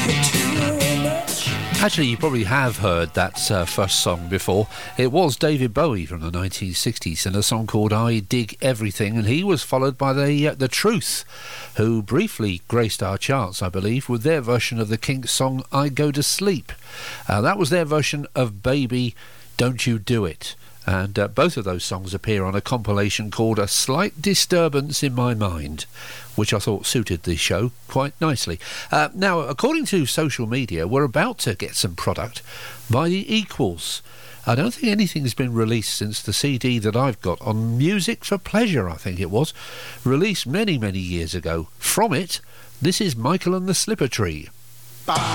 Actually, you probably have heard that first song before. It was David Bowie from the 1960s and a song called I Dig Everything, and he was followed by the Truth, who briefly graced our charts, I believe, with their version of the Kinks song I Go to Sleep. That was their version of Baby, Don't You Do It. And both of those songs appear on a compilation called A Slight Disturbance in My Mind, which I thought suited the show quite nicely. Now, according to social media, we're about to get some product by the Equals. I don't think anything's been released since the CD that I've got on Music for Pleasure, I think it was, released many, many years ago. From it, this is Michael and the Slipper Tree.